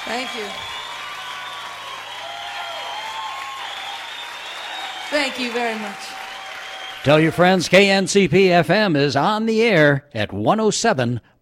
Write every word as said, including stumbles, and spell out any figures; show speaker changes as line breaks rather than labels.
Thank you. Thank you very much.
Tell your friends K N C P F M is on the air at one oh seven